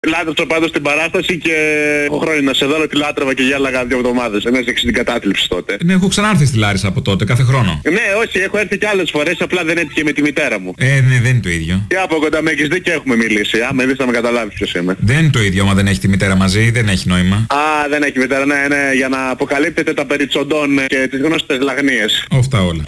Λάτρεψα πάντως στην παράσταση και έχω χρόνια να σε δω, τη λάτρευα και γέλαγα 2 εβδομάδες. Μέσα στην κατάθλιψη τότε. Ναι, έχω ξανάρθει στη Λάρισα από τότε, κάθε χρόνο. Ναι, όχι, έχω έρθει και άλλες φορές, απλά δεν έτυχε με τη μητέρα μου. Ναι, δεν είναι το ίδιο. Και από κοντά με έχεις δει και έχουμε μιλήσει. Με δεις να με καταλάβεις ποιος είμαι. Δεν είναι το ίδιο, άμα δεν έχει τη μητέρα μαζί, δεν έχει νόημα. Α, δεν έχει μητέρα, ναι, για να αποκαλύπτετε τα περιτσοντών και τις γνωστές λαγνίες. Αυτά όλα.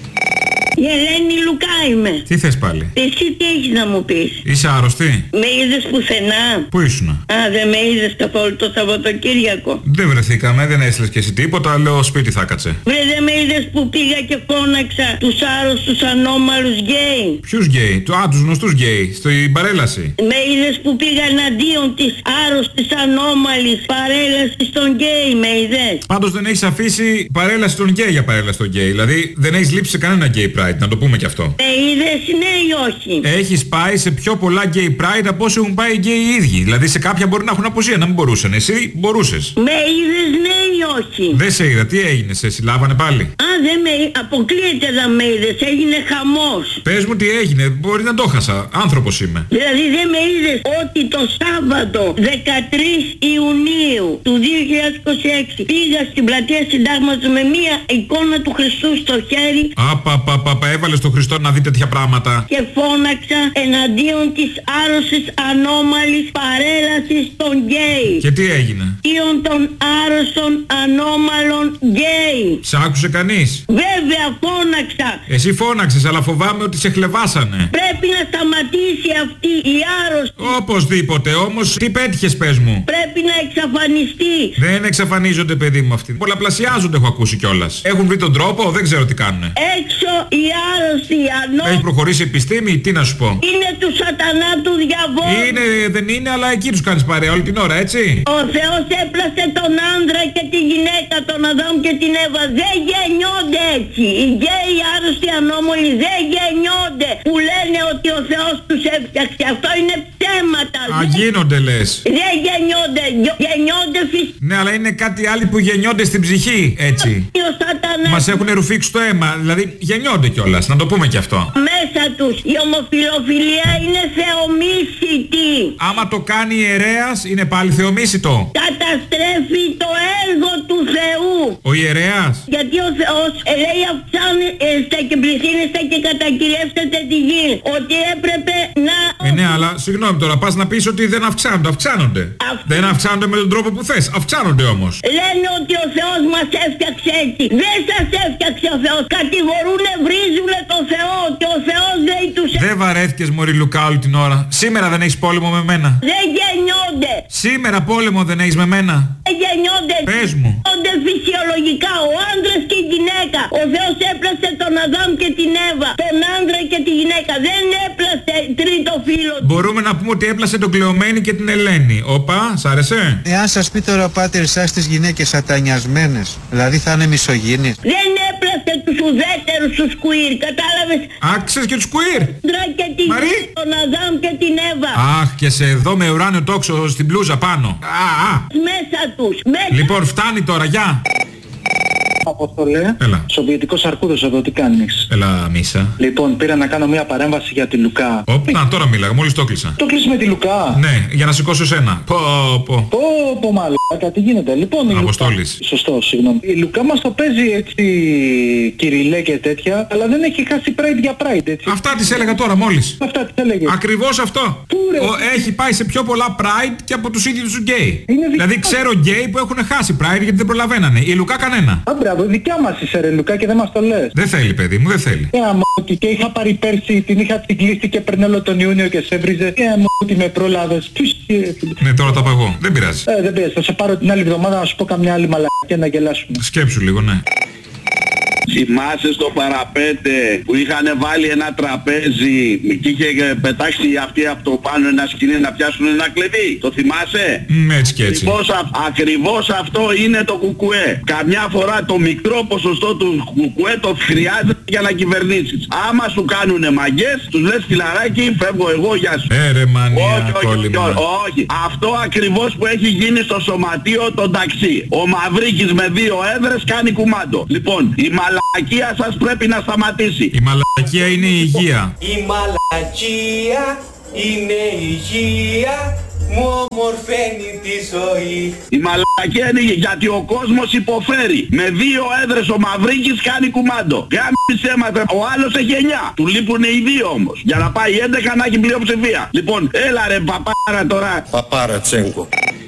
Η Ελένη Λουκά είμαι. Τι θες πάλι? Εσύ τι έχεις να μου πεις? Είσαι άρρωστη? Με είδες πουθενά? Πού ήσουνα? Α, δεν με είδες καθόλου το Σαββατοκύριακο? Δεν βρεθήκαμε, δεν έστειλες και εσύ τίποτα, λέω σπίτι θα κάτσε. Βρε, δεν με είδες που πήγα και φώναξα τους άρρωστους ανώμαλους γκέι? Ποιους γκέι? Τους γνωστούς γκέι, στην παρέλαση. Με είδες που πήγα εναντίον της άρρωστης ανώμαλης παρέλασης των γκέι, με είδες? Πάντως δεν έχεις αφήσει παρέλαση των γκέι για παρέλαση των γκέι, δηλαδή δεν έχεις λείψει σε κανένα γκέι pride. Να το πούμε και αυτό. Με είδες, ναι ή όχι? Έχεις πάει σε πιο πολλά gay pride από όσοι έχουν πάει gay οι ίδιοι. Δηλαδή σε κάποια μπορεί να έχουν απουσία, να μην μπορούσαν. Εσύ μπορούσες. Με είδες, ναι ή όχι? Δεν σε είδα. Τι έγινε, σε συλλάβανε πάλι? Α, δεν με αποκλείεται να με είδες. Έγινε χαμός. Πες μου τι έγινε. Μπορεί να το χάσα. Άνθρωπος είμαι. Δηλαδή δεν με είδες ότι το Σάββατο 13 Ιουνίου του 2026 πήγα στην πλατεία Συντάγματος με μία εικόνα του Χριστού στο χέρι. Έβαλες τον Χριστό να δει τέτοια πράγματα. Και φώναξα εναντίον της άρρωσης ανώμαλης παρέλασης των γκέι. Και τι έγινε? Εναντίον των άρρωστων ανώμαλων γκέι. Σ' άκουσε κανείς? Βέβαια φώναξα. Εσύ φώναξες, αλλά φοβάμαι ότι σε χλεβάσανε. Πρέπει να σταματήσει αυτή η άρρωστη. Οπωσδήποτε, όμως τι πέτυχες, πες μου? Πρέπει να εξαφανιστεί. Δεν εξαφανίζονται, παιδί μου, αυτοί. Πολλαπλασιάζονται, έχω ακούσει κιόλας. Έχουν βρει τον τρόπο, δεν ξέρω τι κάνουνε. Έξω η άρρωστη ανώμαλη. Έχει προχωρήσει η επιστήμη, τι να σου πω? Είναι του σατανά του διαβόλου. Είναι, δεν είναι, αλλά εκεί τους κάνεις παρέα όλη την ώρα, έτσι. Ο Θεός έπλασε τον άντρα και τη γυναίκα, τον Αδάμ και την Εύα. Δεν γεννιόνται έτσι. Οι γκέι άρρωστοι ανώμαλοι δεν γεννιόνται. Που λένε ότι ο Θεός τους έφτιαξε. Αυτό είναι ψέματα. Α, γίνονται λες. Δεν γεννιόνται. Γεννιόνται φυσικά. Ναι, αλλά είναι κάτι άλλο που γεννιόνται στην ψυχή, έτσι. Ο σατανάς. Μας έχουν ρουφήξει το αίμα, δηλαδή γεννιόνται κιόλας, να το πούμε κι αυτό. Μέσα τους η ομοφιλοφιλία είναι θεομίσιτη. Άμα το κάνει ιερέας, είναι πάλι θεομίσιτο. Καταστρέφει το έργο του Θεού. Ο ιερέας. Γιατί ο Θεός λέει αυξάνεστε και πληθύνεστε και κατακυριεύσετε τη γη. Ότι έπρεπε να... Ναι, αλλά συγγνώμη τώρα, πας να πεις ότι δεν αυξάνονται. Αυξάνονται. Δεν αυξάνονται με τον τρόπο που θες. Αυξάνονται όμως. Λένε ότι ο Θεός μας έφτιαξε έτσι. Δεν σας έφτιαξε ο Θεός. Κατηγορούνε, βρίζουνε το Θεό. Και ο Θεός λέει τους... Δεν βαρέθηκες, μωρή Λουκά, όλη την ώρα. Σήμερα δεν έχεις πόλεμο με μένα. Δεν γεννιόνται. Σήμερα πόλεμο δεν έχεις με μένα. Δεν γεννιόνται. Πες μου. Γεννιόνται φυσιολογικά. Ο άντρας και η γυναίκα. Ο Θεός έπλασε τον Αδάμ και την Εύα. Τον άντρα και τη γυναίκα. Δεν έπλασε τρίτο φίλο. Μπορούμε να πούμε ότι έπλασε τον Κλεωμένη και την Ελένη. Όπα, σ' άρεσε? Εάν σας πει τώρα ο πάτερ σας τις γυναίκες σατανιασμένες, δηλαδή θα είναι μισογίνης. Δεν έπλασε τους ουδέτερους τους κουίρ, κατάλαβες? Άξες και τους κουίρ. Άντρα και τη Μαρή. τον Αδάμ και την Εύα. Αχ, και σε εδώ με ουράνιο τόξο στην μπλούζα πάνω. Μέσα τους. Μέσα. Λοιπόν, φτάνει τώρα, γεια. Απόστολε. Έλα. Σοβιετικός Αρκούδος εδώ, τι κάνεις? Έλα, Μίσα. Λοιπόν, πήρα να κάνω μια παρέμβαση για τη Λουκά. Να, τώρα μίλαγα, μόλις το κλείσα. Το κλείσει με τη Λουκά. Ναι, για να σηκώσω σένα. Πω μαλάκα, τι γίνεται. Λοιπόν, η Αποστόλης. Λουκά... Σωστό, συγγνώμη. Η Λουκά μας το παίζει έτσι κυριλέ και τέτοια, αλλά δεν έχει χάσει Pride για Pride, έτσι. Αυτά τις έλεγα τώρα μόλις. Αυτά τις έλεγε. Ακριβώς αυτό. Πού, ρε? Έχει πάει σε πιο πολλά Pride και από τους ίδιους τους γκέι. Είναι Δηλαδή ξέρω γκέι που έχουν χάσει Pride γιατί δεν προλαβαίνανε. Η Λουκά κανένα. Α, μπράβο, δικιά μας είσαι ρε Λουκά και δεν μας το λες. Δεν θέλει, παιδί μου, δεν θέλει. Και είχα πάρει πέρσι, την είχα κλείσει και περνέλω τον Ιούνιο και σε έβριζε. Ότι με πρόλαβες. Ναι, τώρα τα πω εγώ. Δεν πειράζει. Δεν πειράζει, θα σε πάρω την άλλη εβδομάδα να σου πω καμιά άλλη μαλακία να γελάσουμε. Σκέψου λίγο, ναι. Θυμάσαι στο παραπέντε που είχαν βάλει ένα τραπέζι και είχε πετάξει αυτοί από το πάνω ένα σκηνή να πιάσουν ένα κλειδί? Το θυμάσαι? Έτσι και έτσι. Ακριβώς αυτό είναι το κουκουέ. Καμιά φορά το μικρό ποσοστό του κουκουέ το χρειάζεται για να κυβερνήσεις. Άμα σου κάνουνε μαγκές, τους λες φιλαράκι, φεύγω εγώ, γεια σου. Ρε μανία, όχι. Αυτό ακριβώς που έχει γίνει στο σωματείο των ταξί. Ο Μαυρίκης με 2 έδρες κάνει κουμάντο. Λοιπόν, η μαλακία σας πρέπει να σταματήσει. Η μαλακία είναι η υγεία. Η μαλακία είναι η υγεία. μου ομορφαίνει τη ζωή. Η μαλακία είναι γιατί ο κόσμος υποφέρει. Με 2 έδρες ο Μαυρίκης κάνει κουμάντο. Γάμισε έμαθε. Ο άλλος έχει 9. Του λείπουν οι 2 όμως. Για να πάει 11 να έχει πλειοψηφία. Λοιπόν, έλα ρε παπάρα τώρα. Παπάρα Τσέγκο.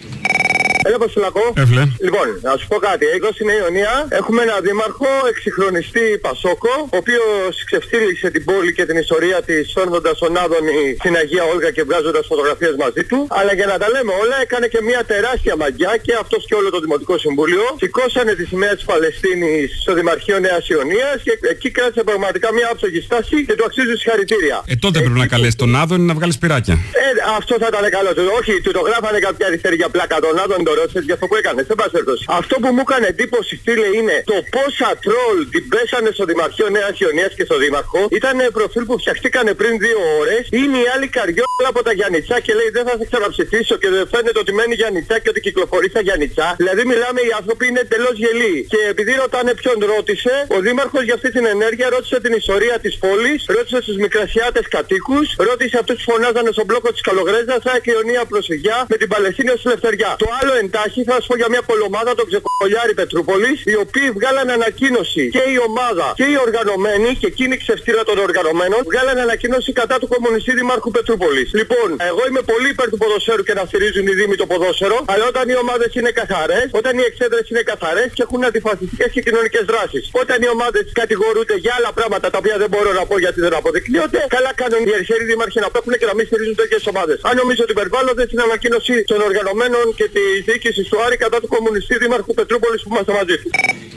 Έλα Βασιλακό. Λοιπόν, να σου πω κάτι. Εδώ στην Ιωνία έχουμε έναν δήμαρχο, εξυγχρονιστή Πασόκο, ο οποίος ξεφτύλιξε την πόλη και την ιστορία της σέρνοντας τον Άδωνη στην Αγία Όλγα και βγάζοντας φωτογραφίες μαζί του. Αλλά για να τα λέμε όλα, έκανε και μια τεράστια μαγιά και αυτός και όλο το Δημοτικό Συμβούλιο. Σηκώσανε τη σημαία της Παλαιστίνης στο Δημαρχείο Νέας Ιωνίας και εκεί κράτησε πραγματικά μια άψογη στάση και του αξίζει συγχαρητήρια. Τότε πρέπει να καλέσει τον Άδωνη να βγάλει σπυράκια. Αυτό θα ήταν καλό. Όχι, του το γράφανε κάποια αριστερή για πλάκα τον Άδωνη. Για αυτό που έκανε, σε πάση περιπτώσει. Αυτό που μου έκανε εντύπωση, φίλε, είναι το πόσα τρόλ την πέσανε στο Δημαρχείο Νέας Ιωνίας και στο Δήμαρχο. Ήταν προφίλ που φτιαχτήκανε πριν 2 ώρες. Είναι η άλλη καριόλα από τα Γιαννιτσά και λέει δεν θα σε ξαναψηφίσω και δεν φαίνεται ότι μένει Γιαννιτσά και ότι κυκλοφορεί στα Γιαννιτσά. Δηλαδή μιλάμε, οι άνθρωποι είναι εντελώς γελοί. Και επειδή ρωτάνε ποιον ρώτησε, ο Δήμαρχος για αυτή την ενέργεια ρώτησε την ιστορία της πόλης, ρώτησε στους μικρασιάτες κατοίκους, ρώτησε αυτούς που φωνάζανε στον μπλόκο της Καλογρέζας, ΑΕΚ Ιωνία προσφυγιά με την Παλαιστίνη ως ελευθεριά. Το άλλο εντάχει θα σας πω για μια κολομάδα των Ξεκολιάρη Πετρούπολης, οι οποίοι βγάλανε ανακοίνωση και η ομάδα και οι οργανωμένοι, και εκείνη ξεφτύρα των οργανωμένων, βγάλανε ανακοίνωση κατά του κομμουνιστή Δημάρχου Πετρούπολης. Λοιπόν, εγώ είμαι πολύ υπέρ του ποδοσφαίρου και να στηρίζουν οι δήμοι το ποδόσφαιρο, αλλά όταν οι ομάδες είναι καθαρές, όταν οι εξέδρες είναι καθαρές και έχουν αντιφασιστικές και κοινωνικές δράσεις. Όταν οι ομάδες κατηγορούνται για άλλα πράγματα τα οποία δεν μπορώ να πω γιατί δεν αποδεικνύονται, καλά κάνουν οι αριστεροί δήμαρχοι να παίρνουν και να μην στηρίζουν τέτοιες ομάδες. Αν νομίζω ότι υπερβάλλονται στην ανακοίνωση των οργανωμένων και της διοίκησης του Άρη κατά του κομμουνιστή Δήμαρχου Πετρούπολης που είμαστε μαζί του.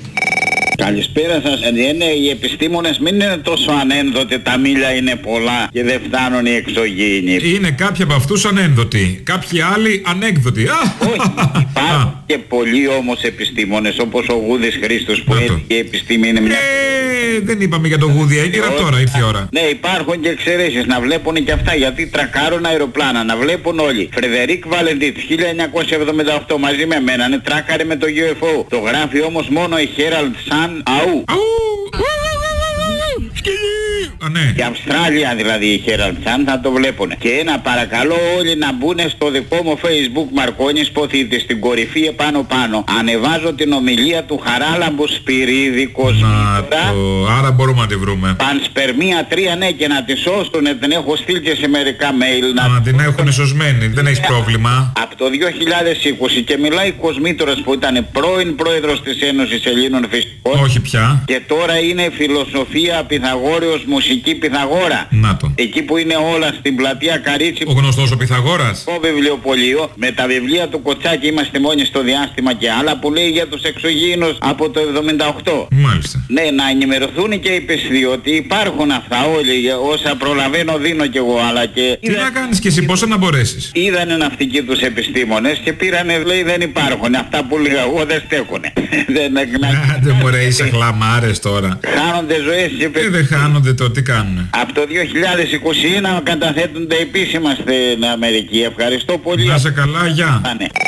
Καλησπέρα σας. Οι επιστήμονες μην είναι τόσο ανένδοτοι, τα μίλια είναι πολλά και δεν φτάνουν οι εξωγήινοι. Είναι κάποιοι από αυτούς ανένδοτοι, κάποιοι άλλοι ανέκδοτοι. Όχι, υπάρχουν και πολλοί όμως επιστήμονες όπως ο Γούδης Χρήστος που έτσι η επιστήμη είναι μια... Δεν είπαμε για το Γούδη Έγκυρα, τώρα ήρθε η ώρα. Ναι, υπάρχουν και εξαιρέσεις να βλέπουν και αυτά γιατί τρακάρουν αεροπλάνα, να βλέπουν όλοι. Φρεδερίκ Βαλεντίτ 1978 μαζί με μένα, ναι, τράκαρε με το UFO. Το γράφει όμως μόνο η Herald Sun. Αου! Ναι. Η Αυστράλια δηλαδή η Herald Sun θα το βλέπουν. Και ένα παρακαλώ όλοι να μπουν στο δικό μου Facebook Μαρκόνης Ποθήτης στην κορυφή επάνω πάνω. Ανεβάζω την ομιλία του Χαράλαμπου Σπυρίδη Κοσμήτρα. Άρα μπορούμε να τη βρούμε. Πανσπερμία 3, ναι, και να τη σώσουνε, την έχω στείλει και σε μερικά mail. Να την έχουν σωσμένη, δεν έχει πρόβλημα. Από το 2020 και μιλάει Κοσμήτρας που ήταν πρώην πρόεδρος της Ένωσης Ελλήνων Φυσικών. Όχι πια. Και τώρα είναι φιλοσοφία Πυθαγόριος μουσική Πυθαγόρα. Να το. Εκεί που είναι όλα στην πλατεία Καρίτσι. Ο γνωστός ο Πυθαγόρας. Το βιβλιοπωλείο με τα βιβλία του Κοτσάκη είμαστε μόνοι στο διάστημα και άλλα που λέει για τους εξωγήινους από το 78. Μάλιστα. Ναι, να ενημερωθούν και οι πιστοί ότι υπάρχουν αυτά όλοι. Όσα προλαβαίνω δίνω κι εγώ, αλλά και... Τι να κάνεις κι εσύ, πόσα να μπορέσεις. Είδανε ναυτικοί τους επιστήμονες και πήρανε, λέει, δεν υπάρχουν. Αυτά που λέγα εγώ δεν στέκουνε. Άντε μωρέ, είσαι χλαμάρες τώρα. Χάνονται ζωές και παιδιά. Δεν χάνονται το, τι κάνουνε. Από το 2021 καταθέτονται επίσημα στην Αμερική. Ευχαριστώ πολύ. Να σε καλά, γεια.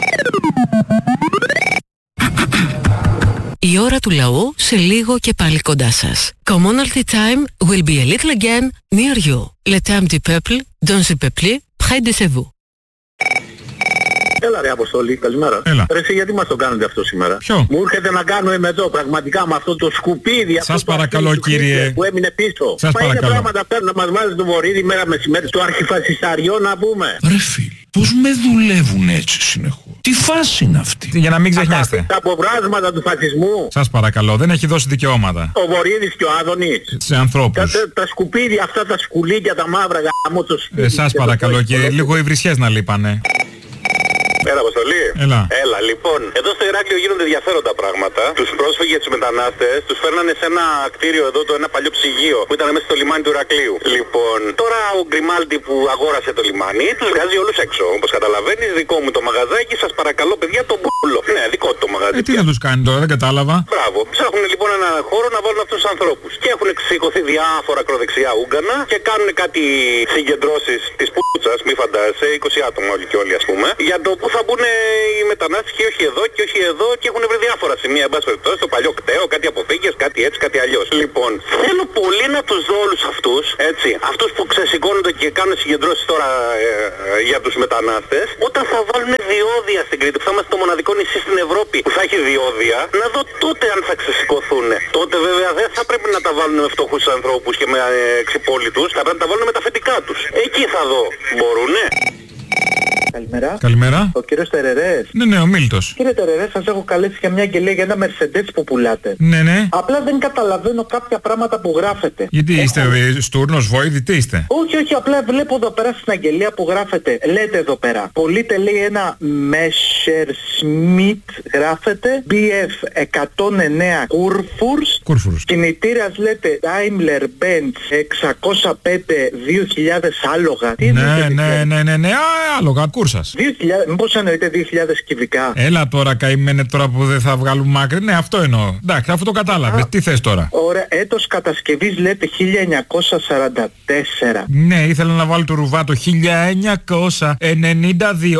Η ώρα του λαού σε λίγο και πάλι κοντά σας. Commonalty time will be a little again near you. Le temps du peuple, dans le peuple, près de vous. Έλα ρε Αποστολή, καλημέρα. Έλα. Ρε εσύ γιατί μας το κάνετε αυτό σήμερα. Ποιο? Μου έρχεται να κάνουμε εδώ πραγματικά με αυτό το σκουπίδι. Σας παρακαλώ κύριε. Που έμεινε πίσω. Σας Μα παρακαλώ. είναι πράγματα αυτά να μας βάζει το βορείδι μέρα μεσημέρι στο αρχιφασισταριό να πούμε. Ρε φίλ, πώς με δουλεύουν έτσι συνεχώς. Τι φάση είναι αυτή. Για να μην ξεχνιάστε. Τα αποβράσματα του φασισμού. Σας παρακαλώ, δεν έχει δώσει δικαιώματα. Ο Βορείδης και ο Άδωνης. Σε ανθρώπους. Τα σκουπίδια αυτά, τα σκουλίκια, τα μαύρα γάμο το σπίτι. Σας παρακαλώ κύριε, λίγο οι βρισιές να λείπανε. Έλα Αποστολή. Έλα. Λοιπόν, εδώ στο Ηράκλειο γίνονται ενδιαφέροντα πράγματα. Τους πρόσφυγες, τους μετανάστες, τους φέρνανε σε ένα κτίριο εδώ, ένα παλιό ψυγείο που ήταν μέσα στο λιμάνι του Ηρακλείου. Λοιπόν, τώρα ο Γκριμάλντι που αγόρασε το λιμάνι, τους βγάζει όλους έξω. Όπως καταλαβαίνεις, δικό μου το μαγαζάκι, σας παρακαλώ παιδιά, τον πούλο. Ναι, δικό του το μαγαζί. Τι να τους κάνει τώρα, δεν κατάλαβα. Μπράβο. Ψάχνουν λοιπόν ένα ένα χώρο να βάλουν αυτούς τους ανθρώπους. Και έχουν σηκωθεί διάφορα ακροδεξιά Ούγγανα και κάνουν κάτι συγκεντρώσεις της πούτσας, μη φαντάζεσαι, 20 άτομα όλοι και όλοι ας πούμε, για το που θα μπουν οι μετανάστες και όχι εδώ και όχι εδώ και έχουν βρει διάφορα σημεία, εν πάση περιπτώσει, το παλιό κτέο, κάτι αποφύγες, κάτι έτσι, κάτι αλλιώς. Λοιπόν, θέλω πολύ να τους δω όλους αυτούς, έτσι, αυτούς που ξεσηκώνονται και κάνουν συγκεντρώσεις τώρα για τους μετανάστες, όταν θα βάλουν διόδια στην Κρήτη, που θα είμαστε το μοναδικό νησί στην Ευρώπη που θα έχει διόδια, να δω τότε αν θα ξεσηκωθούν. Τότε βέβαια δεν θα πρέπει να τα βάλουν με φτωχούς ανθρώπους και με ξυπόλυτους, θα πρέπει να τα βάλουν με τα αφεντικά τους. Εκεί θα δω. Μπορούνε. Καλημέρα. Καλημέρα. Ο κύριος Τερερές. Ναι, ο Μίλτος. Κύριε Τερερές, σας έχω καλέσει για μια αγγελία για ένα Mercedes που πουλάτε. Ναι. Απλά δεν καταλαβαίνω κάποια πράγματα που γράφετε. Γιατί είστε στούρνος, βόηδη, τι είστε? Όχι, απλά βλέπω εδώ πέρα στην αγγελία που γράφετε. Λέτε εδώ πέρα. Πωλείται λέει ένα Messerschmitt, γράφετε BF 109 Kurfürst. Κινητήρας λέτε Daimler-Benz 605 2000 άλογα. Τι Ναι, άλογα, κούρσας. 2000, μήπως εννοείται 2000 κυβικά? Έλα τώρα, καημένε τώρα που δεν θα βγάλουμε μάκρη. Ναι, αυτό εννοώ. Εντάξει, αφού το κατάλαβες. Τι θες τώρα? Ωραία, έτος κατασκευής λέτε 1944. Ναι, ήθελα να βάλω το ρουβά το 1992.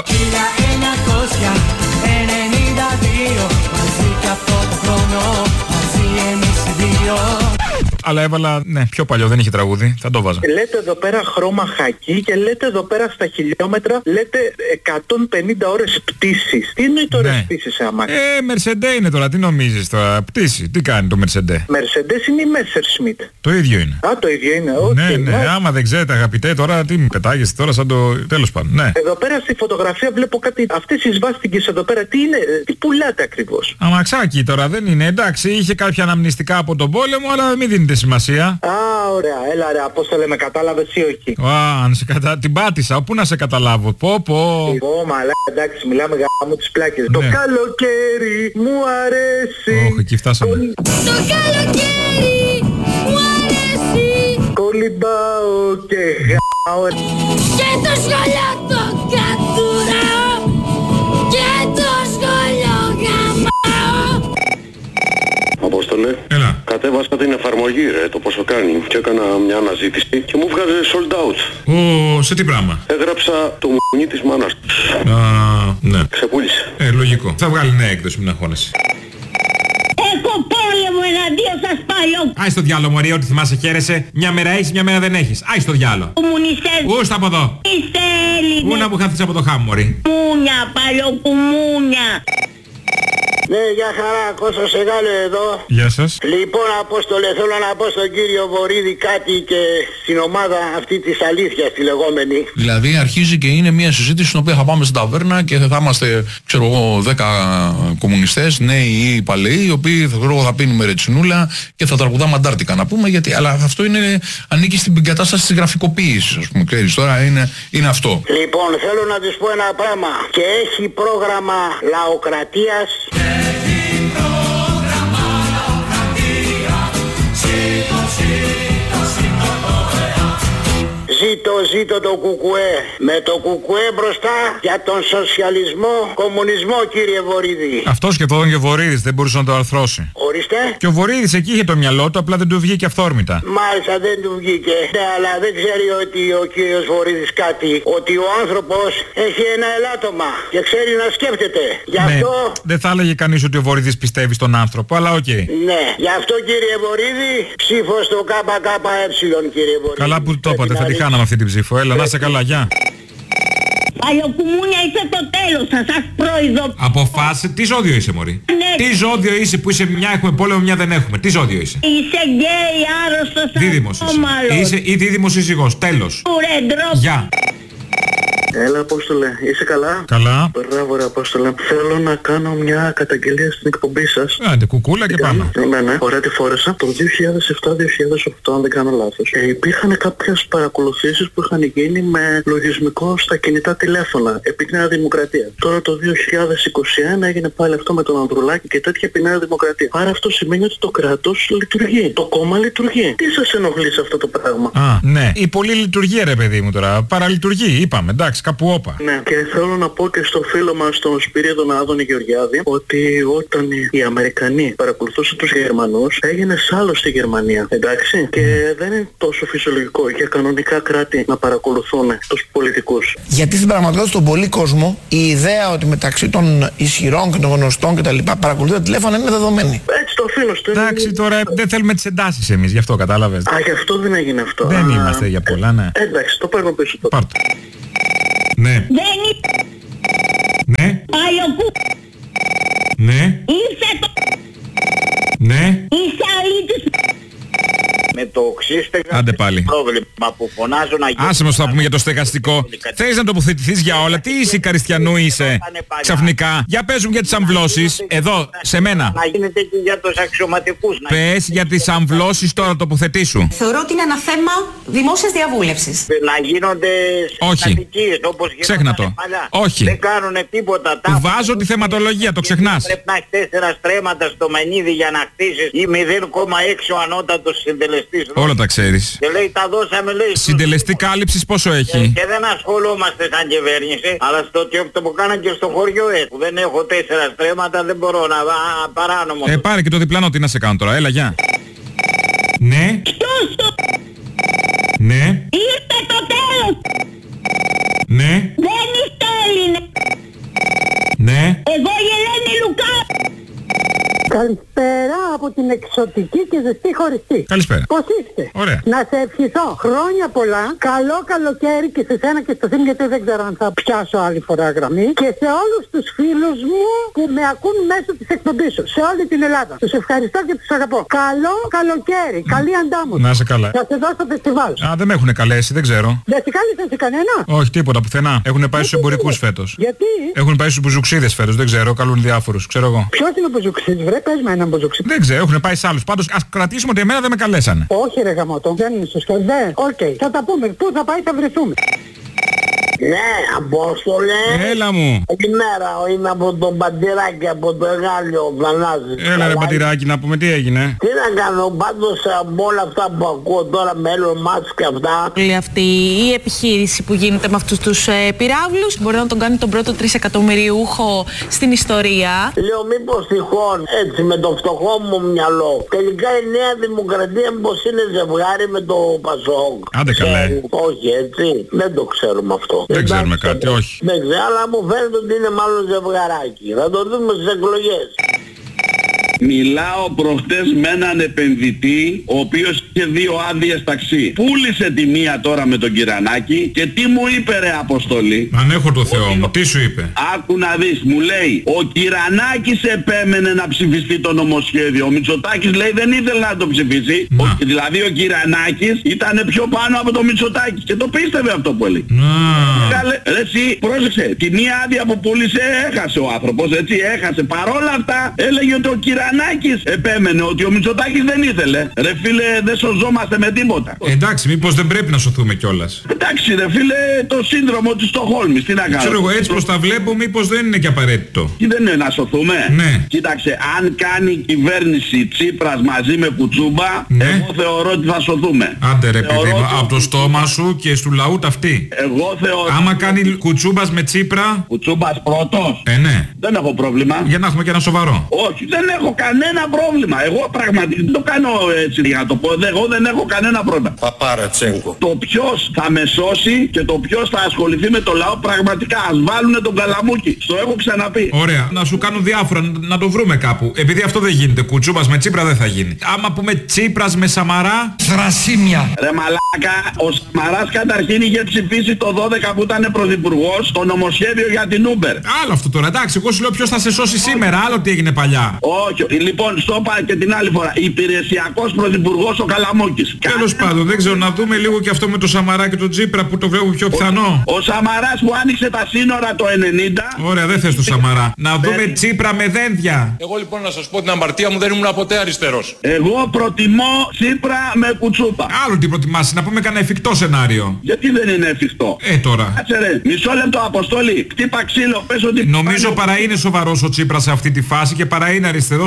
1992, μαζί και αυτό το χρόνο, μαζί εμείς οι δύο. Αλλά έβαλα, ναι, πιο παλιό, δεν είχε τραγούδι, θα το βάζα. Λέτε εδώ πέρα χρώμα χακί και λέτε εδώ πέρα στα χιλιόμετρα, λέτε 150 ώρες πτήσης. Τι είναι τώρα πτήσης άμα? Mercedes είναι τώρα, τι νομίζεις τώρα, πτήση, τι κάνει το Mercedes? Mercedes είναι η Messerschmitt. Το ίδιο είναι. Α, το ίδιο είναι, Ναι, άμα δεν ξέρετε αγαπητέ, τώρα τι μου πετάγεσαι τώρα σαν το, τέλος πάντων, ναι. Εδώ πέρα στη φωτογραφία βλέπω κάτι, αυτές οι σβάστηκες εδώ πέρα, τι είναι, τι πουλάτε ακριβώς? Αμαξάκι τώρα δεν είναι, εντάξει, είχε κάποια αναμνηστικά από τον πόλεμο, αλλά μην δίνετε σημασία. Α, ωραία, έλα ρε, πώς το λέμε, κατάλαβες ή όχι? Αν σε την πάτησα, πού να σε καταλάβω, πω. Μαλά, εντάξει, μιλάμε γάμο τις πλάκες. Το καλοκαίρι μου αρέσει. Όχι, εκεί φτάσαμε. Το καλοκαίρι μου αρέσει. Κολυμπάω και γάω. Και το σχολείο το κατουράω. Και το σχολείο γαμάω. Απόστολε. Έλα. Κατέβασα την εφαρμογή το πόσο κάνει και έκανα μια αναζήτηση και μου βγάζει sold out. Σε τι πράγμα? Έγραψα το μουνί της μάνας του. Ναι. Ξεπούλησε. Λογικό. Θα βγάλει νέα έκδοση, μην αγχώνεσαι. Έχω πόλεμο εναντίον σας παλιό. Άι στο διάλο μωρή, ό,τι θυμάσαι χαίρεσαι. Μια μέρα έχεις, μια μέρα δεν έχεις. Άι στο διάλο. Κομμουνιστές. Ούστα από εδώ. Είστε Έλληνες. Πού να μου χάθεις από το χάμ μωρή. Μούνια, παλιοκουμούνια. Ναι, γεια χαρά, Κώστας Εγάλε εδώ. Γεια σας. Λοιπόν, Απόστολε, θέλω να πω στον κύριο Βορίδη κάτι και στην ομάδα αυτή της αλήθειας τη λεγόμενη. Δηλαδή αρχίζει και είναι μια συζήτηση στην οποία θα πάμε στην ταβέρνα και θα είμαστε, ξέρω εγώ, 10 κομμουνιστές, νέοι ή παλαιοί, οι οποίοι θα πίνουμε ρετσινούλα και θα τραγουδάμε αντάρτικα να πούμε, γιατί, αλλά αυτό είναι, ανήκει στην κατάσταση της γραφικοποίησης, ας πούμε, ξέρεις, τώρα είναι αυτό. Λοιπόν, θέλω να τους πω ένα πράγμα και έχει πρόγραμμα λαοκρατίας. Ζήτω το κουκουέ. Με το κουκουέ μπροστά για τον σοσιαλισμό, κομμουνισμό, κύριε Βορίδη. Αυτό σκεφτόταν και ο Βορίδης, δεν μπορούσε να το αρθρώσει. Ορίστε. Και ο Βορίδης εκεί είχε το μυαλό του, απλά δεν του βγήκε αυθόρμητα. Μάλιστα, δεν του βγήκε. Ναι, αλλά δεν ξέρει ότι ο κύριος Βορίδης κάτι. Ότι ο άνθρωπος έχει ένα ελάττωμα και ξέρει να σκέφτεται. Γι' αυτό... Δεν θα έλεγε κανείς ότι ο Βορίδης πιστεύει στον άνθρωπο, αλλά οκ. Ναι, γι' αυτό κύριε Βορίδη, ψήφο στο ΚΚΕ, κύριε Βορίδη. Καλά που το είπατε, θα τη χάναμε αυτή την ψήφο. Έλα, να είσαι καλά, γεια. Παλιοκουμούνια είσαι το τέλος σας προειδοποιώ. Αποφάσισε, τι ζώδιο είσαι μωρή? Ναι. Τι ζώδιο είσαι που είσαι μια έχουμε πόλεμο, μια δεν έχουμε? Τι ζώδιο είσαι? Είσαι γκέι, άρρωστος, δίδυμος είσαι ή δίδυμος σύζυγος, τέλος. Γεια. Έλα, Απόστολε, είσαι καλά? Καλά. Μπράβο ρε Απόστολε. Θέλω να κάνω μια καταγγελία στην εκπομπή σας. Άντε, κουκούλα και πάμε. Ναι, ωραία τη φόρεσα. Το 2007-2008, αν δεν κάνω λάθος. Υπήρχαν κάποιες παρακολουθήσεις που είχαν γίνει με λογισμικό στα κινητά τηλέφωνα επί Νέα Δημοκρατία. Τώρα το 2021 έγινε πάλι αυτό με τον Ανδρουλάκη και τέτοια επί Νέα Δημοκρατία. Άρα αυτό σημαίνει ότι το κράτος λειτουργεί. Το κόμμα λειτουργεί. Τι σας ενοχλεί σε αυτό το πράγμα? Ναι. Η πολλή λειτουργία, ρε παιδί μου τώρα. Παραλειτουργεί, είπαμε. Εντάξει, κάπου όπα. Ναι, και θέλω να πω και στο φίλο μας, τον Σπυρίδωνα Άδωνη Γεωργιάδη, ότι όταν οι Αμερικανοί παρακολουθούσαν τους Γερμανούς, έγινε άλλο στη Γερμανία, εντάξει. Και δεν είναι τόσο φυσιολογικό για κανονικά κράτη να παρακολουθούν τους πολιτικούς. Γιατί στην πραγματικότητα στον πολύ κόσμο η ιδέα ότι μεταξύ των ισχυρών και των γνωστών κτλ. Παρακολουθεί τα τηλέφωνα είναι δεδομένη. Έτσι το αφήνω στο. Εντάξει, τώρα δεν θέλουμε τις εντάσεις εμείς, γι' αυτό κατάλαβες. Α, γι' αυτό δεν έγινε αυτό. Δεν είμαστε για πολλά, ναι. Εντάξει, το παίρνω πίσω το. Πάρτε. Ναι. Δεν Ναι. Παλιοκού. Ναι. Είσαι το... Ναι. Είσαι αλήτης. Με το ξύστεγα. Άντε πάλι. Πρόβλημα που φωνάζω να γίνει. Άσε μας θα πούμε για το στεγαστικό. Θέλεις να τοποθετηθείς για όλα. Τι είσαι, Καριστιανού είσαι. Ξαφνικά. Για παίζουν για τις αμβλώσεις. Εδώ, σε μένα. Να γίνεται και για τους αξιωματικούς. Πες για τις αμβλώσεις τώρα, τοποθετήσου. Θεωρώ ότι είναι ένα θέμα δημόσιας διαβούλευσης. Να γίνονται συστατικές όπως ξέχνα το. παλιά. Όχι. Δεν κάνουνε τίποτα. Βάζω τη θεματολογία, το ξεχνάς. Πρέπει να έχεις 4 στρέμματα στο μενίδι για να χτίσεις ή 0,6 ο ανώτατος συντελεστής. Όλα τα ξέρεις. Και λέει τα δώσαμε, λέει. Συντελεστή κάλυψης πόσο έχει. Και δεν ασχολούμαστε σαν κυβέρνηση, αλλά στο το που κάνα και στο χωριό που δεν έχω 4 στρέμματα δεν μπορώ να παράνομο. Πάρε και το διπλανό, τι να σε κάνω τώρα, έλα γεια. Ναι. Ναι. Ήρθε το τέλος. Ναι. Δεν είστε Έλληνες. Ναι. Εγώ η Ελένη Λουκά. Καλησπέρα από την εξωτική και ζεστή χωριστή. Καλησπέρα. Πώς είστε? Ωραία. Να σε ευχηθώ χρόνια πολλά, καλό καλοκαίρι και σε σένα και στο θύμ, γιατί δεν ξέρω αν θα πιάσω άλλη φορά γραμμή, και σε όλους τους φίλους μου που με ακούν μέσω της εκπομπής σου, σε όλη την Ελλάδα. Τους ευχαριστώ και τους αγαπώ. Καλό καλοκαίρι, καλή αντάμωση. Να σε καλά. Θα σε δω στο φεστιβάλ. Α, δεν με έχουν καλέσει, δεν ξέρω. Δεν σε κάλεσαν σε κανένα? Όχι, τίποτα, πουθενά. Έχουν πάει στους εμπορικούς φέτος. Γιατί? Έχουν πάει στους μπουζουξίδες φέτος, δεν ξέρω, καλούν διάφορους, ξέρω εγώ. Ποιος είναι ο μπουζουξίδης, βρε, πες με έναν μπουζουξίδη. Δεν ξέρω, έχουν πάει σε άλλους. Πάντως ας κρατήσουμε ότι εμένα δεν με καλέσανε. Όχι ρε γαμώτο, δεν είναι σωστό. Δεν, οκ. Θα τα πούμε. Πού θα πάει, θα βρεθούμε. Ναι, Απόστολε. Έλα μου. Καλημέρα, είναι από τον Παντηράκη, από το Εγάλιο Θανάση. Έλα ρε Παντηράκη, να πούμε τι έγινε. Τι να κάνω, πάντως από όλα αυτά που ακούω τώρα με Elon Musk και αυτά. Όλη αυτή η επιχείρηση που γίνεται με αυτούς τους πυράβλους μπορεί να τον κάνει τον πρώτο 3 εκατομμυριούχο στην ιστορία. Λέω μήπως τυχόν έτσι με το φτωχό μου μυαλό τελικά η Νέα Δημοκρατία μήπως είναι ζευγάρι με το Πασόκ. Άντε καλέ. Όχι έτσι, δεν το ξέρουμε αυτό. Δεν ξέρουμε κάτι, όχι. Δεν ξέρω, αλλά μου φαίνεται ότι είναι μάλλον ζευγαράκι. Θα το δούμε στις εκλογές. Μιλάω προχτές με έναν επενδυτή ο οποίος είχε 2 άδειες ταξί. Πούλησε τη μία τώρα με τον Κυρανάκη και τι μου είπε ρε Αποστολή. Αν έχω το Θεό μου, τι σου είπε. Άκου να δεις, μου λέει ο Κυρανάκης επέμενε να ψηφιστεί το νομοσχέδιο. Ο Μητσοτάκης λέει δεν ήθελε να το ψηφίσει. Δηλαδή ο Κυρανάκης ήταν πιο πάνω από το Μητσοτάκη και το πίστευε αυτό που έλεγε. Ρε εσύ, πρόσεξε, τη μία άδεια που πούλησε έχασε ο άνθρωπος, έτσι έχασε. Παρόλα αυτά έλεγε ότι ο Κυρανάκης επέμενε ότι ο Μητσοτάκης δεν ήθελε. Ρε φίλε, δεν σωζόμαστε με τίποτα. Εντάξει, μήπως δεν πρέπει να σωθούμε κιόλας. Εντάξει ρε φίλε, το σύνδρομο της Στοκχόλμης, τι να κάνω. Ξέρω εγώ, έτσι πως τα βλέπω, μήπως δεν είναι και απαραίτητο. Τι δεν είναι να σωθούμε. Ναι. Κοίταξε, αν κάνει κυβέρνηση Τσίπρας μαζί με Κουτσούμπα, εγώ θεωρώ ότι θα σωθούμε. Άντε ρε παιδί μου, από το στόμα σου και στου λαού ταυτί. Εγώ θεωρώ. Άμα κάνει Κουτσούμπας με Τσίπρα. Κουτσούμπας πρώτος. Ναι. Δεν έχω πρόβλημα. Για να έχουμε και ένα σοβαρό. Όχι, δεν έχω κανένα πρόβλημα. Εγώ πραγματικά το κάνω έτσι για να το πω. Εγώ δεν έχω κανένα πρόβλημα. Παπαρατσέγκο. Το ποιος θα με σώσει και το ποιος θα ασχοληθεί με το λαό πραγματικά. Ας βάλουνε τον Καλαμούκι. Στο έχω ξαναπεί. Ωραία. Να σου κάνουν διάφορα, να το βρούμε κάπου. Επειδή αυτό δεν γίνεται. Κουτσούμπας με Τσίπρα δεν θα γίνει. Άμα πούμε Τσίπρας με Σαμαρά. Θρασίμια. Ρε μαλάκα, ο Σαμαράς καταρχήν είχε ψηφίσει το 12 που ήταν πρωθυπουργός το νομοσχέδιο για την Uber. Άλλο αυτό τώρα. Εντάξει, εγώ σου λέω ποιος θα σε σώσει σήμερα. Άλλο τι έγινε παλιά. Όχι, λοιπόν, στο είπα και την άλλη φορά. Υπηρεσιακός πρωθυπουργός ο Καλαμούκης. Τέλος πάντων, δεν ξέρω, να δούμε λίγο και αυτό με το Σαμαρά και τον Τσίπρα που το βλέπω πιο πιθανό. Ο Σαμαράς που άνοιξε τα σύνορα το 90. Ωραία, δεν θες το Σαμαρά. Να δούμε Τσίπρα με δένδια. Εγώ λοιπόν να σας πω την αμαρτία μου, δεν ήμουν ποτέ αριστερός. Εγώ προτιμώ Τσίπρα με Κουτσούπα. Άλλο τι προτιμάς, να πούμε κανένα εφικτό σενάριο. Γιατί δεν είναι εφικτό. Τώρα. Κάτσε ρε, μισό λεπτό Αποστόλη. Χτύπα ξύλο, πες ότι. Νομίζω παρά είναι σοβαρός ο Τσίπρας σε αυτή τη φάση και παρά είναι αριστερός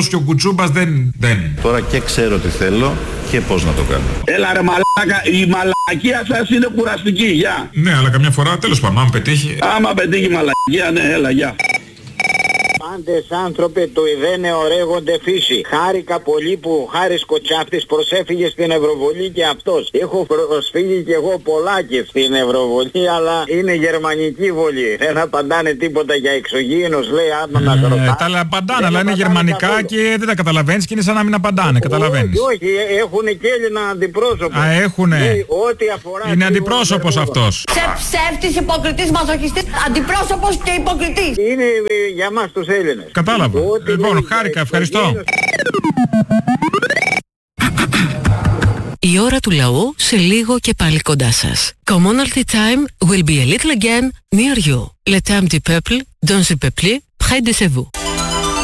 και ο Κουτσούμπας δεν. Τώρα και ξέρω τι θέλω και πώς να το κάνω. Έλα ρε μαλάκα, η μαλακία σας είναι κουραστική, γεια. Ναι, αλλά καμιά φορά τέλος πάντων, άμα πετύχει. Άμα πετύχει μαλακία, ναι, έλα, γεια. Πάντες άνθρωποι του ιδένε ωραίγονται φύση. Χάρηκα πολύ που ο Χάρης Κοτσάφτης προσέφυγε στην Ευρωβουλή και αυτός. Έχω προσφύγει και εγώ πολλάκι στην Ευρωβουλή, αλλά είναι γερμανική βουλή. Δεν απαντάνε τίποτα για εξωγήινους, λέει, άμα να ρωτάς. Τα απαντάνε, αλλά είναι γερμανικά καθόλου. Και δεν τα καταλαβαίνεις και είναι σαν να μην απαντάνε, καταλαβαίνεις. Όχι, έχουν και Έλληνα αντιπρόσωπο. Α, έχουνε. Ό,τι αφορά. Είναι αντιπρόσωπος αυτός. Ψεύτης, υποκριτής, μαζοχιστής, αντιπρόσωπος και υποκριτής. Είναι για μας τους Έλληνες. Κατάλαβα. Λοιπόν, χάρηκα, ευχαριστώ. Η ώρα του λαού σε λίγο και πάλι κοντά σας. Commonalty time will be a little again near you. Le temps du peuple, dans le peuple, près de chez vous.